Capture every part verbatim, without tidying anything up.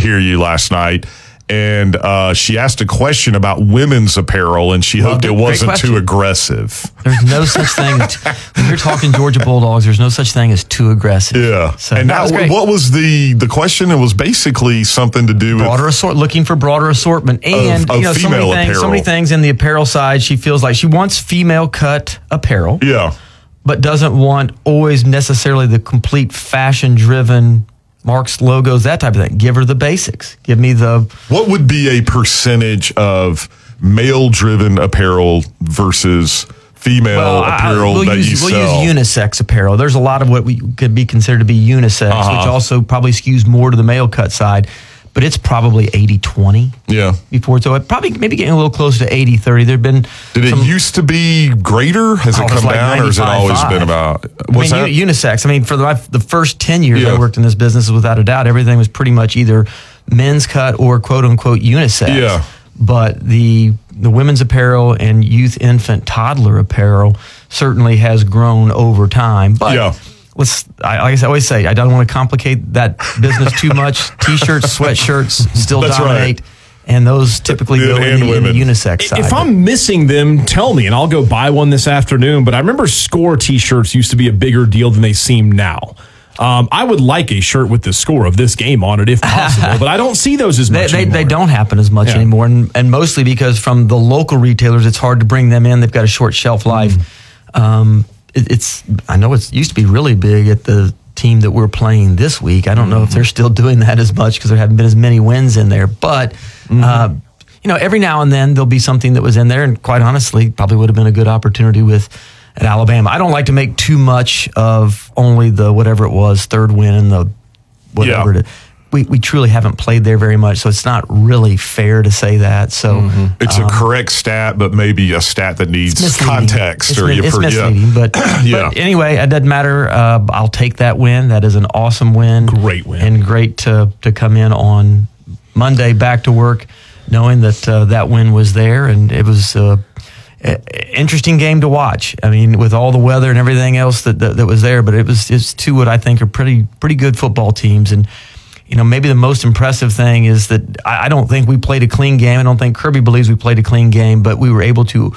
hear you last night. And uh, she asked a question about women's apparel, and she hoped it wasn't too aggressive. There's no such thing. When you're talking Georgia Bulldogs, there's no such thing as too aggressive. Yeah. So and that now, was great. what was the, the question? It was basically something to do broader with assort, looking for broader assortment, and of, of you know, so many things. apparel. So many things in the apparel side. She feels like she wants female cut apparel. Yeah. But doesn't want always necessarily the complete fashion driven marks, logos, that type of thing. Give her the basics. Give me the... What would be a percentage of male-driven apparel versus female well, apparel I, we'll that use, you we'll sell? We'll use unisex apparel. There's a lot of what we could be considered to be unisex, Uh-huh. which also probably skews more to the male cut side. But it's probably eighty twenty. Yeah. Before, so it probably maybe getting a little close to eighty thirty. There've been Did some, it used to be greater? Has Oh, it it come was like down, or has it always ninety-five been about? What's I mean, that? u- unisex. I mean, for the, the first ten years Yeah. I worked in this business, without a doubt, everything was pretty much either men's cut or quote unquote unisex. Yeah. But the the women's apparel and youth, infant, toddler apparel certainly has grown over time. But Yeah. let's, I, like I always say, I don't want to complicate that business too much. T-shirts, sweatshirts still That's dominate. right. And those typically Men go in and the, in the women. unisex side. If I'm missing them, tell me, and I'll go buy one this afternoon. But I remember Score T-shirts used to be a bigger deal than they seem now. Um, I would like a shirt with the score of this game on it if possible, but I don't see those as They, much they, anymore. they don't happen as much Yeah. anymore, and, and mostly because from the local retailers, it's hard to bring them in. They've got a short shelf life. Mm. Um, it, it's I know it used to be really big at the team that we're playing this week. I don't know if they're still doing that as much because there haven't been as many wins in there. But Mm-hmm. uh, you know, every now and then there'll be something that was in there, and quite honestly, probably would have been a good opportunity with. At Alabama, I don't like to make too much of only the whatever it was third win and the whatever. Yeah. It, we we truly haven't played there very much, so it's not really fair to say that. So It's um, a correct stat, but maybe a stat that needs misleading. context. It's, or mi- you it's for- yeah. misleading, but, Yeah. but anyway, it doesn't matter. Uh, I'll take that win. That is an awesome win. Great win. And great to to come in on Monday back to work, knowing that uh, that win was there, and it was. Uh, Interesting game to watch. I mean, with all the weather and everything else that that, that was there, but it was it's two what I think are pretty pretty good football teams. And you know, maybe the most impressive thing is that I, I don't think we played a clean game. I don't think Kirby believes we played a clean game, but we were able to.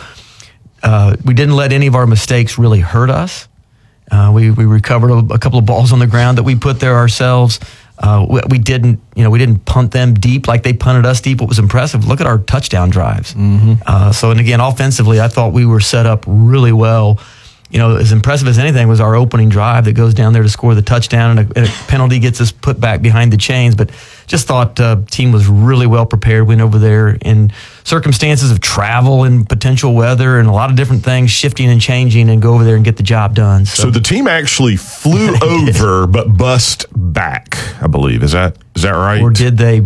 Uh, we didn't let any of our mistakes really hurt us. Uh, we we recovered a, a couple of balls on the ground that we put there ourselves. Uh, we, we didn't, you know, we didn't punt them deep like they punted us deep. What was impressive, look at our touchdown drives. Mm-hmm. Uh, so, and again, offensively, I thought we were set up really well. You know, as impressive as anything was our opening drive that goes down there to score the touchdown, and a, and a penalty gets us put back behind the chains. But just thought uh, team was really well prepared. Went over there in circumstances of travel and potential weather and a lot of different things shifting and changing, and go over there and get the job done. So, So the team actually flew over, but bust back. I believe is that is that right? or did they?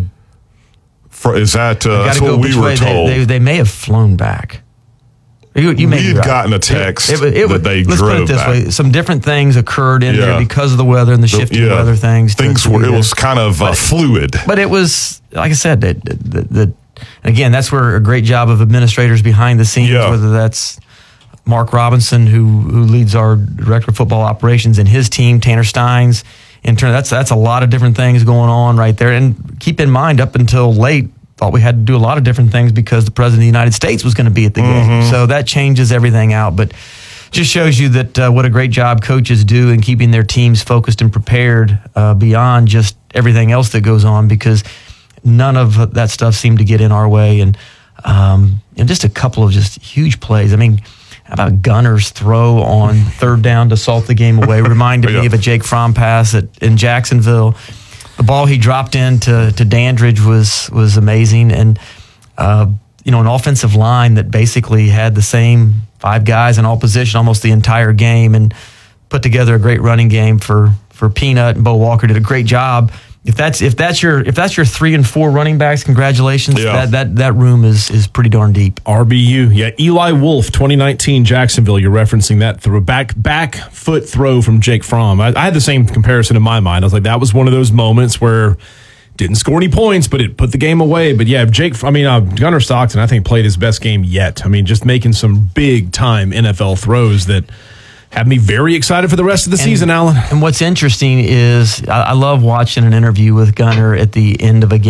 For, is that uh, that's Gotta what go we which were way. told? They, they, they may have flown back. You, you may We be had right. gotten a text It- it- it that was- they let's put drove it this back. way: some different things occurred in Yeah. there because of the weather and the shifting Yeah. weather things. to- Things to were. be It there. was kind of uh, fluid. But it was, like I said, that the, the, again, that's where a great job of administrators behind the scenes, Yeah. whether that's Mark Robinson, who who leads our director of football operations, and his team, Tanner Steins. In turn, that's that's a lot of different things going on right there. And keep in mind, up until late, thought we had to do a lot of different things because the president of the United States was going to be at the game. So that changes everything out. But just shows you that uh, what a great job coaches do in keeping their teams focused and prepared uh, beyond just everything else that goes on, because none of that stuff seemed to get in our way. And, um, and just a couple of just huge plays. I mean, how about Gunner's throw on third down to salt the game away? Reminded Yeah. me of a Jake Fromm pass at, in Jacksonville. The ball he dropped into to Dandridge was was amazing, and uh, you know, an offensive line that basically had the same five guys in all position almost the entire game, and put together a great running game for for Peanut, and Bo Walker did a great job. If that's if that's your if that's your three and four running backs, congratulations. Yeah. That that that room is is pretty darn deep. R B U, yeah. Eli Wolf, twenty nineteen Jacksonville. You're referencing that throw back back foot throw from Jake Fromm. I, I had the same comparison in my mind. I was like, that was one of those moments where didn't score any points, but it put the game away. But yeah, Jake. I mean, uh, Gunnar Stockton, I think played his best game yet. I mean, just making some big time N F L throws that have me very excited for the rest of the And- season, Alan. And what's interesting is I, I love watching an interview with Gunner at the end of a game.